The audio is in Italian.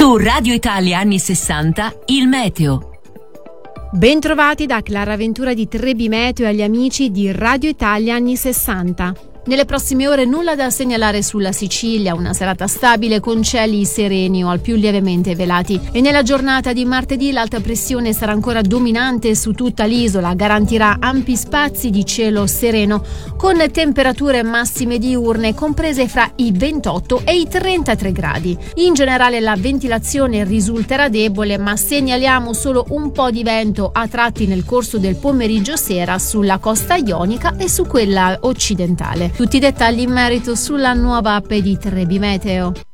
Su Radio Italia anni 60, il meteo. Bentrovati da Clara Ventura di Trebi Meteo e agli amici di Radio Italia anni 60. Nelle prossime ore nulla da segnalare sulla Sicilia, una serata stabile con cieli sereni o al più lievemente velati, e nella giornata di martedì l'alta pressione sarà ancora dominante su tutta l'isola, garantirà ampi spazi di cielo sereno con temperature massime diurne comprese fra i 28 e i 33 gradi. In generale la ventilazione risulterà debole, ma segnaliamo solo un po' di vento a tratti nel corso del pomeriggio sera sulla costa ionica e su quella occidentale. Tutti i dettagli in merito sulla nuova app di Trebi Meteo.